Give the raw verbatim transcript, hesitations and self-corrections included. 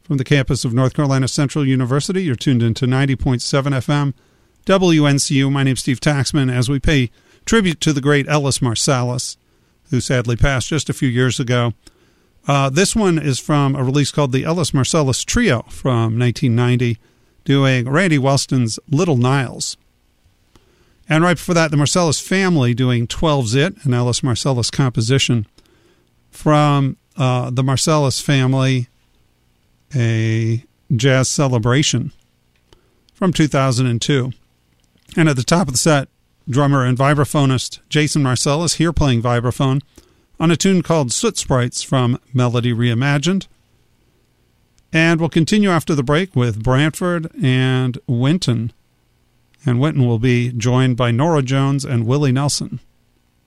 From the campus of North Carolina Central University, you're tuned into ninety point seven F M, W N C U. My name's Steve Taxman, as we pay tribute to the great Ellis Marsalis, who sadly passed just a few years ago. Uh, this one is from a release called the Ellis Marsalis Trio from nineteen ninety, doing Randy Welston's Little Niles. And right before that, the Marsalis Family doing twelve's It, an Ellis Marsalis composition. From uh, the Marsalis Family, a jazz celebration from two thousand two. And at the top of the set, drummer and vibraphonist Jason Marsalis here playing vibraphone on a tune called Soot Sprites from Melody Reimagined. And we'll continue after the break with Brantford and Winton. And Winton will be joined by Nora Jones and Willie Nelson.